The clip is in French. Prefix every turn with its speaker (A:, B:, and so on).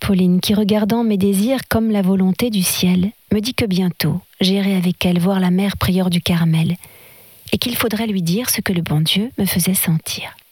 A: Pauline qui, regardant mes désirs comme la volonté du ciel, me dit que bientôt j'irai avec elle voir la mère prieure du Carmel et qu'il faudrait lui dire ce que le bon Dieu me faisait sentir.